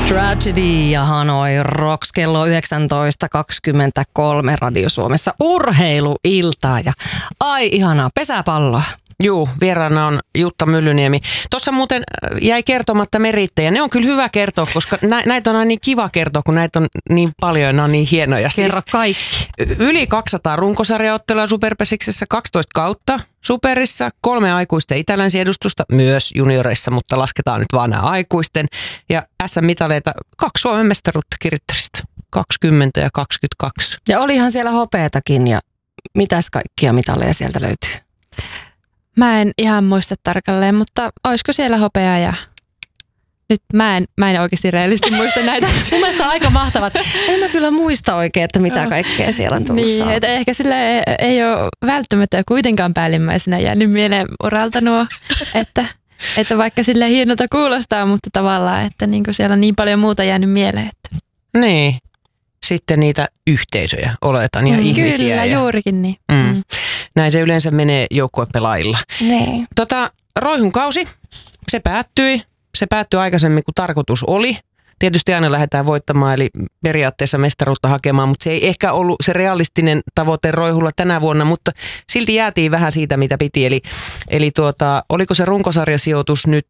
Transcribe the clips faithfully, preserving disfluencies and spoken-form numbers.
Tragedy ja Hanoi Rocks kello yhdeksäntoista kaksikymmentäkolme Radio Suomessa urheiluiltaa ja ai ihanaa pesäpalloa. Juu, vieraana on Jutta Myllyniemi. Tuossa muuten jäi kertomatta merittejä. Ne on kyllä hyvä kertoa, koska nä- näitä on aina niin kiva kertoa, kun näitä on niin paljon ja ne on niin hienoja. Kerro siis kaikki. Yli kaksisataa runkosarjaottelua Superpesiksessä, kaksitoista kautta Superissa, kolme aikuisten itälänsiedustusta, myös junioreissa, mutta lasketaan nyt vaan nämä aikuisten. Ja S M-mitaleita, kaksi Suomen mestaruutta Kirittarista, kaksikymmentä ja kaksikymmentäkaksi. Ja olihan siellä hopeatakin ja mitäs kaikkia mitaleja sieltä löytyy? Mä en ihan muista tarkalleen, mutta olisiko siellä hopeaa ja nyt mä en, mä en oikeasti reellisesti muista näitä. Mun mielestä on aika mahtavat. En mä kyllä muista oikein, että mitä kaikkea siellä on tullut niin, saatu. että ehkä sille ei ole välttämättä kuitenkaan päällimmäisenä jäänyt mieleen uralta nuo, että, että vaikka sille hienolta kuulostaa, mutta tavallaan, että niinku siellä on niin paljon muuta jäänyt mieleen. Että. Niin, sitten niitä yhteisöjä oletan ja mm, ihmisiä. Kyllä, ja, juurikin niin. Mm. Mm. Näin se yleensä menee joukkuepelaajilla. Niin. Tota, Roihun kausi, se päättyi. Se päättyi aikaisemmin kuin tarkoitus oli. Tietysti aina lähdetään voittamaan, eli periaatteessa mestaruutta hakemaan, mutta se ei ehkä ollut se realistinen tavoite Roihulla tänä vuonna, mutta silti jäätiin vähän siitä, mitä piti. Eli, eli tuota, oliko se runkosarjasijoitus nyt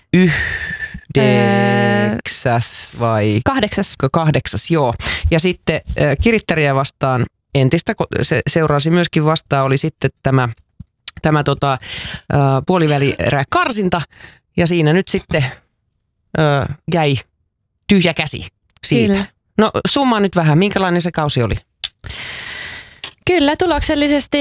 yhdeksäs vai? Kahdeksas. Kahdeksas, joo. Ja sitten äh, Kirittäriä vastaan entistä, se seurasi myöskin vastaan, oli sitten tämä, tämä tota, äh, puolivälierä karsinta. Ja siinä nyt sitten ö, jäi tyhjä käsi siitä. Kyllä. No summa nyt vähän, minkälainen se kausi oli? Kyllä, tuloksellisesti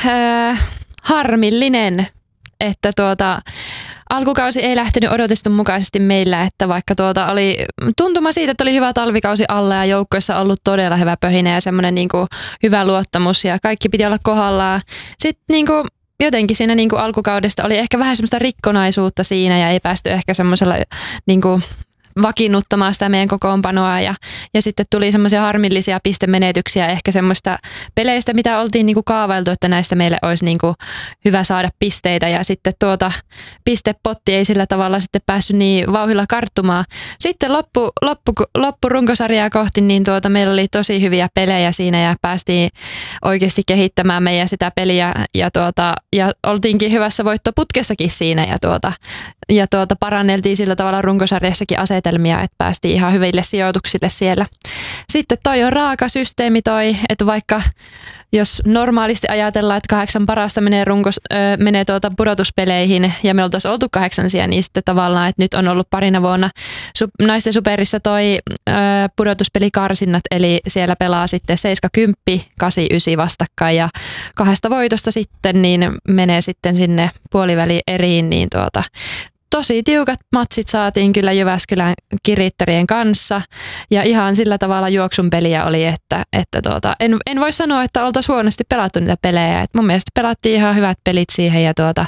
äh, harmillinen, että tuota, alkukausi ei lähtenyt odotetun mukaisesti meillä, että vaikka tuota oli tuntuma siitä, että oli hyvä talvikausi alla ja joukkoissa ollut todella hyvä pöhinä ja semmoinen niinku hyvä luottamus ja kaikki piti olla kohdallaan. Sitten niinku jotenkin siinä niin kuin alkukaudesta oli ehkä vähän semmoista rikkonaisuutta siinä ja ei päästy ehkä semmoisella niin kuin vakiinnuttamaan sitä meidän kokoonpanoa ja, ja sitten tuli semmoisia harmillisia pistemenetyksiä ehkä semmoista peleistä, mitä oltiin niin kuin kaavailtu, että näistä meille olisi niin kuin hyvä saada pisteitä ja sitten tuota pistepotti ei sillä tavalla sitten päässyt niin vauhdilla karttumaan. Sitten loppu, loppu, loppu runkosarjaa kohti, niin tuota meillä oli tosi hyviä pelejä siinä ja päästiin oikeasti kehittämään meidän sitä peliä ja, tuota, ja oltiinkin hyvässä voittoputkessakin siinä ja, tuota, ja tuota paranneltiin sillä tavalla runkosarjassakin asetelmia, että päästiin ihan hyville sijoituksille siellä. Sitten toi on raaka systeemi toi, että vaikka jos normaalisti ajatellaan, että kahdeksan parasta menee, runkos, äh, menee tuota pudotuspeleihin ja me oltaisiin oltu kahdeksansia, niin sitten tavallaan, että nyt on ollut parina vuonna su, naisten superissa toi äh, pudotuspelikarsinnat, eli siellä pelaa sitten seitsemän kymmenen, kahdeksan yhdeksän vastakkain ja kahdesta voitosta sitten niin menee sitten sinne puoliväliin eriin, niin tuota tosi tiukat matsit saatiin kyllä Jyväskylän Kirittärien kanssa ja ihan sillä tavalla juoksun peliä oli, että, että tuota, en, en voi sanoa, että oltaisiin huonosti pelattu niitä pelejä. Et mun mielestä pelattiin ihan hyvät pelit siihen ja, tuota,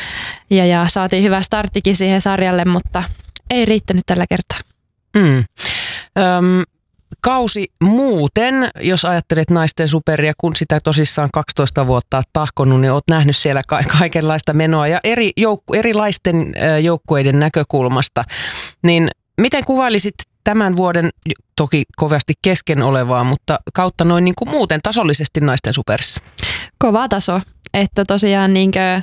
ja, ja saatiin hyvä starttikin siihen sarjalle, mutta ei riittänyt tällä kertaa. Mm. Öm, kausi muuten, jos ajattelet naisten superia, kun sitä tosissaan kaksitoista vuotta tahkonut, niin olet nähnyt siellä ka- kaikenlaista menoa ja eri joukku- erilaisten joukkueiden näkökulmasta. Niin miten kuvailisit tämän vuoden, toki kovasti kesken olevaa, mutta kautta noin niin kuin muuten tasollisesti naisten superissa? Kova taso, että tosiaan niinkö,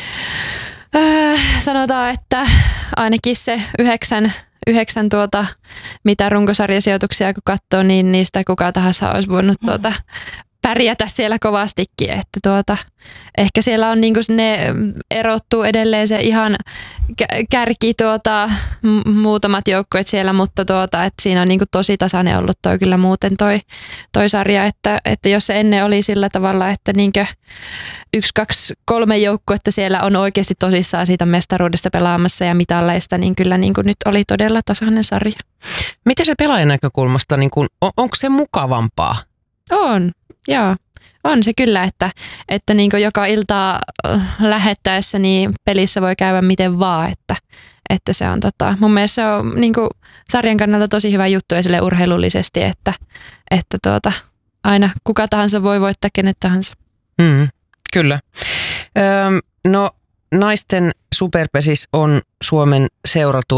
öö, sanotaan, että ainakin se yhdeksän Yhdeksän tuota, mitä runkosarjasijoituksia kun katsoo, niin niistä kuka tahansa olisi voinut tuota, pärjätä siellä kovastikin. Että tuota, ehkä siellä on niinku ne erottuu edelleen se ihan kärki tuota, muutamat joukkueet siellä, mutta tuota, että siinä on niinku tosi tasainen ollut toi kyllä muuten toi, toi sarja. Että, että jos se ennen oli sillä tavalla, että niinkö yksi, kaksi, kolme joukkuetta siellä on oikeasti tosissaan siitä mestaruudesta pelaamassa ja mitalleista, niin kyllä niin kuin nyt oli todella tasainen sarja. Miten se pelaajan näkökulmasta, niin kuin, on, onko se mukavampaa? On, joo. On se kyllä, että, että niin kuin joka iltaa lähettäessä niin pelissä voi käydä miten vaan, että, että se on tota, mun mielestä se on niin kuin sarjan kannalta tosi hyvä juttu esille urheilullisesti, että, että tuota, aina kuka tahansa voi voittaa kenet tahansa. Mm, kyllä. Öö, no naisten superpesis on Suomen seuratuin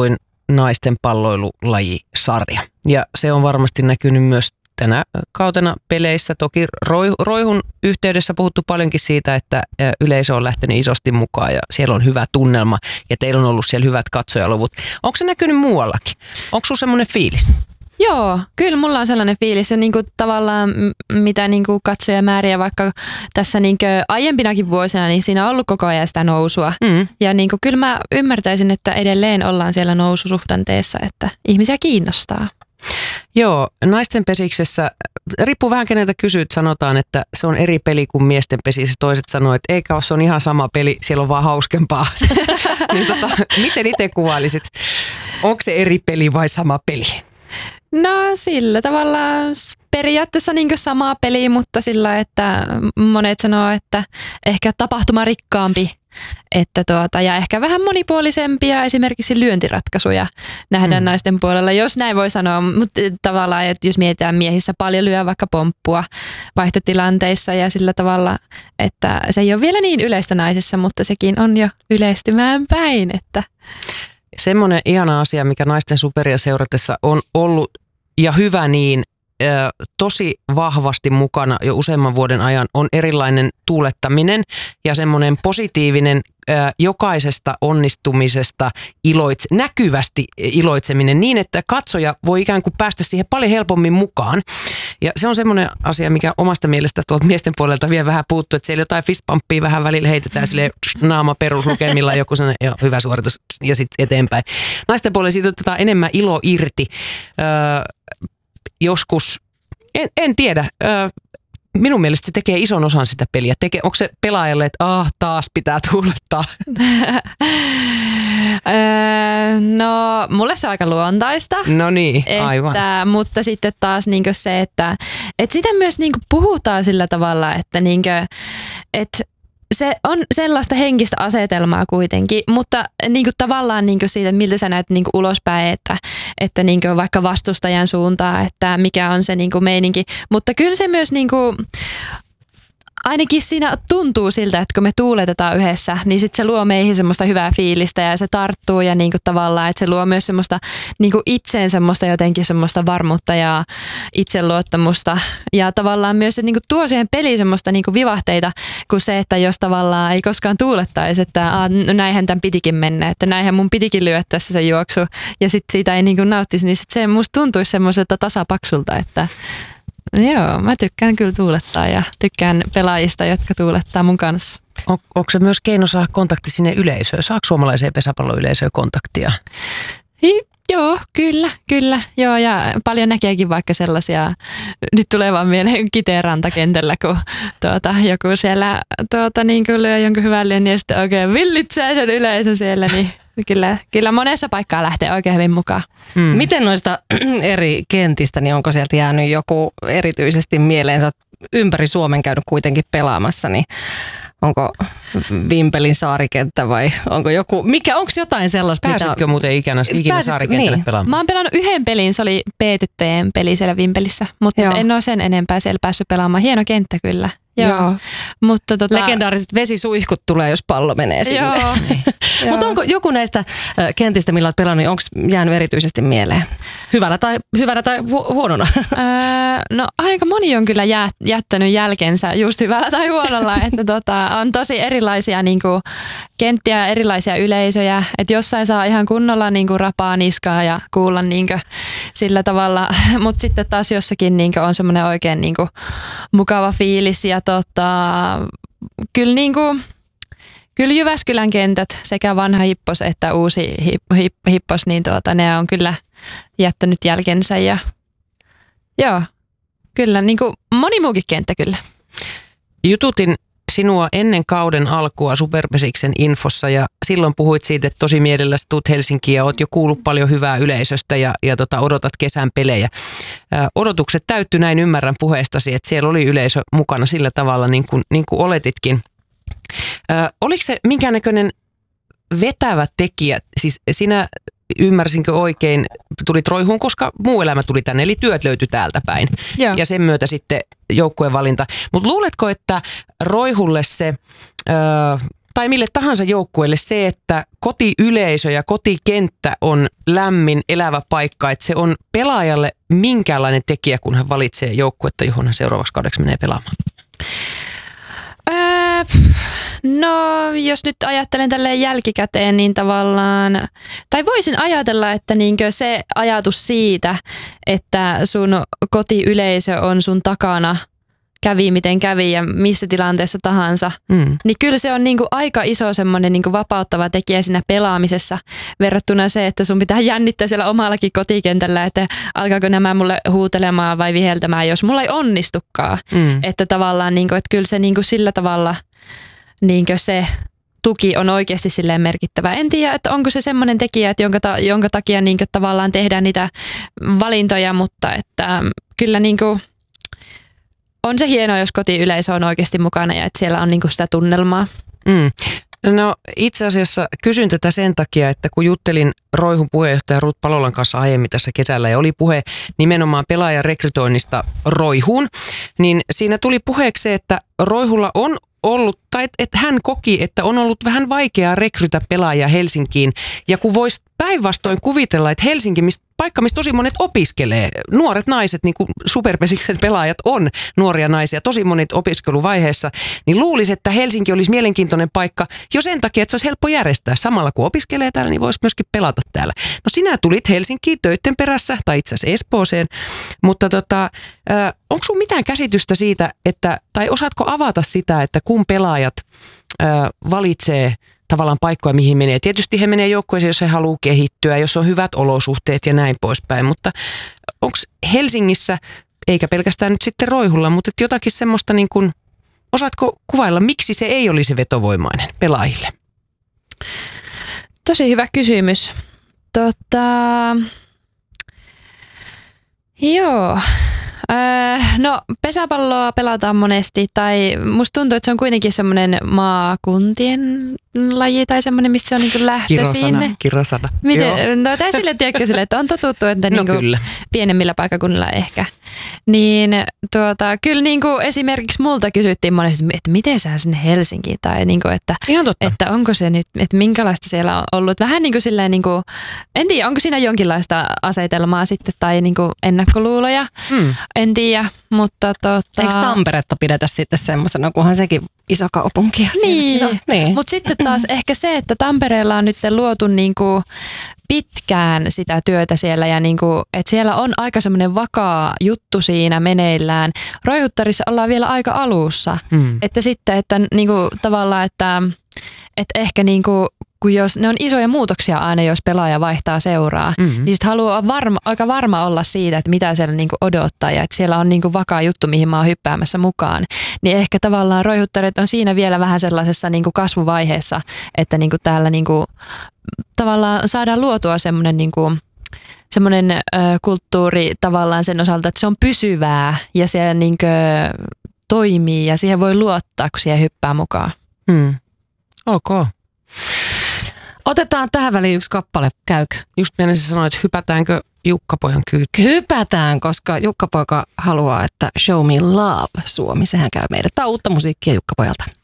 naisten palloilulajisarja. Ja se on varmasti näkynyt myös tänä kautena peleissä. Toki Roihun yhteydessä puhuttu paljonkin siitä, että yleisö on lähtenyt isosti mukaan ja siellä on hyvä tunnelma ja teillä on ollut siellä hyvät katsojaluvut. Onko se näkynyt muuallakin? Onko sinulla semmoinen fiilis? Joo, kyllä mulla on sellainen fiilis, ja niin kuin tavallaan mitä niin kuin katsojamääriä vaikka tässä niin kuin aiempinakin vuosina, niin siinä on ollut koko ajan sitä nousua. Mm. Ja niin kuin kyllä mä ymmärtäisin, että edelleen ollaan siellä noususuhdanteessa, että ihmisiä kiinnostaa. Joo, naisten pesiksessä, riippuu vähän keneltä kysyt, sanotaan, että se on eri peli kuin miesten pesissä. Toiset sanoo, että eikä ole, se on ihan sama peli, siellä on vaan hauskempaa. niin tota, miten itse kuvailisit? Onko se eri peli vai sama peli? No sillä tavalla periaatteessa niin kuin sama peli, mutta sillä, että monet sanoo, että ehkä tapahtumarikkaampi että tuota, ja ehkä vähän monipuolisempia esimerkiksi lyöntiratkaisuja nähdään mm. naisten puolella, jos näin voi sanoa, mutta tavallaan, että jos mietitään miehissä paljon lyö vaikka pomppua vaihtotilanteissa ja sillä tavalla, että se ei ole vielä niin yleistä naisissa, mutta sekin on jo yleistymään päin, että semmoinen ihana asia, mikä naisten superia seuratessa on ollut ja hyvä niin, tosi vahvasti mukana jo useamman vuoden ajan on erilainen tuulettaminen ja semmoinen positiivinen jokaisesta onnistumisesta iloitse, näkyvästi iloitseminen niin, että katsoja voi ikään kuin päästä siihen paljon helpommin mukaan. Ja se on semmoinen asia, mikä omasta mielestä tuolta miesten puolelta vielä vähän puuttuu, että siellä jotain fistpumppia vähän välillä heitetään sille naama peruslukemilla joku sellainen jo, hyvä suoritus ja sitten eteenpäin. Naisten puolella siitä otetaan enemmän ilo irti. Öö, joskus, en, en tiedä, öö, minun mielestä se tekee ison osan sitä peliä. Tekee, onko se pelaajalle, että ah, taas pitää tuulettaa? No, mulle se on aika luontaista. No niin, aivan. Että, mutta sitten taas niin se, että, että sitä myös niin puhutaan sillä tavalla, että, niin kuin, että se on sellaista henkistä asetelmaa kuitenkin, mutta niin kuin tavallaan niin kuin siitä, miltä sä näet niin kuin ulospäin, että, että niin kuin vaikka vastustajan suuntaan, että mikä on se niin kuin meininki. Mutta kyllä se myös niin kuin, ainakin siinä tuntuu siltä, että kun me tuuletetaan yhdessä, niin sit se luo meihin semmoista hyvää fiilistä ja se tarttuu ja niinku tavallaan, että se luo myös semmoista niinku itseen semmoista jotenkin semmoista varmuutta ja itseluottamusta ja tavallaan myös se niinku tuo siihen peliin semmoista niinku vivahteita kuin se, että jos tavallaan ei koskaan tuulettaisi, että Aa, no näinhän tämän pitikin mennä, että näinhän mun pitikin lyödä tässä se juoksu ja sit siitä ei niinku nauttisi, niin sit se musta tuntuisi semmoiselta tasapaksulta, että joo, mä tykkään kyllä tuulettaa ja tykkään pelaajista, jotka tuulettaa mun kanssa. On, onko se myös keino saada kontakti sinne yleisöön? Saako suomalaiseen pesäpalloyleisöön kontaktia? Hi, joo, kyllä, kyllä. Joo, ja paljon näkeekin vaikka sellaisia, nyt tulee vaan mieleen Kiteen rantakentällä, kun tuota, joku siellä tuota, niin kuin lyö jonkun hyvän lyön ja sitten oikein villitsee sen yleisö siellä, niin Kyllä, kyllä monessa paikkaa lähtee oikein hyvin mukaan. Mm. Miten noista eri kentistä, niin onko sieltä jäänyt joku erityisesti mieleen? Sä oot ympäri Suomen käynyt kuitenkin pelaamassa, niin onko Vimpelin saarikenttä vai onko joku, mikä, onko jotain sellaista? Pääsitkö mitä muuten ikinä, ikinä Pääsit, saarikentälle niin pelaamaan? Mä oon pelannut yhden pelin, se oli B-tyttöjen peli siellä Vimpelissä, mutta Joo. en ole sen enempää siellä päässyt pelaamaan. Hieno kenttä kyllä. Joo. Joo. Mutta tota legendaariset vesisuihkut tulee, jos pallo menee sinne. Joo. Mutta onko joku näistä kentistä, millä olet pelannut, onko jäänyt erityisesti mieleen? Hyvällä tai, hyvällä tai hu- huonona? Öö, no aika moni on kyllä jää, jättänyt jälkensä just hyvällä tai huonolla. Että tota, on tosi erilaisia niinku, kenttiä, erilaisia yleisöjä. Että jossain saa ihan kunnolla niinku, rapaa niskaa ja kuulla niinku, sillä tavalla. Mutta sitten taas jossakin niinku, on semmoinen oikein niinku, mukava fiilis. Ja tota, kyllä niinku... Kyllä Jyväskylän kentät, sekä vanha Hippos että uusi Hippos, niin tuota, ne on kyllä jättänyt jälkensä. Ja, joo, kyllä, niin kuin moni muukin kenttä kyllä. Jututin sinua ennen kauden alkua Superpesiksen infossa ja silloin puhuit siitä, että tosi mielelläsi tuut Helsinkiin ja oot jo kuullut paljon hyvää yleisöstä ja, ja tota, odotat kesän pelejä. Ä, odotukset täytty, näin ymmärrän puheestasi, että siellä oli yleisö mukana sillä tavalla niin kuin, niin kuin oletitkin. Ö, oliko se minkäännäköinen vetävä tekijä, siis sinä ymmärsinkö oikein, tulit Roihuun, koska muu elämä tuli tänne, eli työt löytyi täältä päin. Joo. Ja sen myötä sitten joukkueen valinta. Mutta luuletko, että Roihulle se, ö, tai mille tahansa joukkueelle se, että kotiyleisö ja kotikenttä on lämmin, elävä paikka, että se on pelaajalle minkälainen tekijä, kun hän valitsee joukkuetta, johon hän seuraavaksi kaudeksi menee pelaamaan? Öö, no, jos nyt ajattelen tälleen jälkikäteen, niin tavallaan, tai voisin ajatella, että niinkö se ajatus siitä, että sun kotiyleisö on sun takana, kävi miten kävi ja missä tilanteessa tahansa, mm. niin kyllä se on niinku aika iso semmoinen niinku vapauttava tekijä siinä pelaamisessa verrattuna se, että sun pitää jännittää siellä omallakin kotikentällä, että alkaako nämä mulle huutelemaan vai viheltämään, jos mulla ei onnistukaan. Mm. Että tavallaan niinku, että kyllä se niinku sillä tavalla niinku se tuki on oikeasti silleen merkittävä. En tiedä, että onko se semmoinen tekijä, että jonka, ta, jonka takia niinku tavallaan tehdään niitä valintoja, mutta että kyllä niinku on se hienoa, jos kotiyleisö on oikeasti mukana ja että siellä on niinku sitä tunnelmaa. Mm. No itse asiassa kysyn tätä sen takia, että kun juttelin Roihun puheenjohtaja Ruth Palolan kanssa aiemmin tässä kesällä ja oli puhe nimenomaan pelaajan rekrytoinnista Roihuun, niin siinä tuli puheeksi se, että Roihulla on ollut, tai että et hän koki, että on ollut vähän vaikeaa rekrytä pelaajia Helsinkiin. Ja kun voisi päinvastoin kuvitella, että Helsinki, mistä, paikka, missä tosi monet opiskelee, nuoret naiset, niin kuin Superpesiksen pelaajat on nuoria naisia, tosi monet opiskeluvaiheessa, niin luulisi, että Helsinki olisi mielenkiintoinen paikka jo sen takia, että se olisi helppo järjestää. Samalla kun opiskelee täällä, niin voisi myöskin pelata täällä. No sinä tulit Helsinkiin töitten perässä, tai itse asiassa Espooseen, mutta tota, äh, onko sun mitään käsitystä siitä, että, tai osaatko avata sitä, että kun pelaajat äh, valitsee tavallaan paikkoja, mihin menee. Tietysti he menee joukkueeseen, jos he haluaa kehittyä, jos on hyvät olosuhteet ja näin poispäin, mutta onko Helsingissä, eikä pelkästään nyt sitten Roihulla, mutta jotakin semmoista, niin kuin, osaatko kuvailla, miksi se ei olisi vetovoimainen pelaajille? Tosi hyvä kysymys. Tota, joo. Öö, no pesäpalloa pelataan monesti tai musta tuntuu, että se on kuitenkin semmoinen maakuntien laji tai semmoinen, mistä se on niinku lähtöisin. Kirosana. Miten? No tai sille tiedätkö sille, että on totuttu, että no niinku pienemmillä paikkakunnilla ehkä. Niin tuota, kyllä niinku esimerkiksi multa kysyttiin monesti, että miten sä sinne Helsinkiin tai niinku, että, että onko se nyt, että minkälaista siellä on ollut. Vähän niin kuin silleen, niinku, en tiedä, onko siinä jonkinlaista asetelmaa sitten tai niinku ennakkoluuloja. Hmm. En tiedä, mutta tota... Eikö Tamperetta pidetä sitten semmoisena, kunhan sekin iso kaupunki? Niin, no, niin. Mutta sitten taas ehkä se, että Tampereella on nyt luotu niinku pitkään sitä työtä siellä ja niinku, että siellä on aika semmoinen vakaa juttu siinä meneillään. Roihuttarissa ollaan vielä aika alussa, mm. että sitten, että niinku, tavallaan, että, että ehkä niinku, kun jos ne on isoja muutoksia aina, jos pelaaja vaihtaa seuraa, mm-hmm. niin sitten haluaa varma, aika varma olla siitä, että mitä siellä niinku odottaa ja että siellä on niinku vakaa juttu, mihin mä oon hyppäämässä mukaan. Niin ehkä tavallaan Roihuttarit on siinä vielä vähän sellaisessa niinku kasvuvaiheessa, että niinku täällä niinku, tavallaan saadaan luotua semmoinen niinku, semmoinen ö, kulttuuri tavallaan sen osalta, että se on pysyvää ja se niinku, toimii ja siihen voi luottaa, kun siihen hyppää mukaan. Mm. Ok. Otetaan tähän väliin yksi kappale, käykö? Just meinasin sanoa, että hypätäänkö Jukka-pojan kyytiin? Hypätään, koska Jukka-poika haluaa, että Show Me Love Suomi, sehän käy meille. Tämä on uutta musiikkia Jukka-pojalta.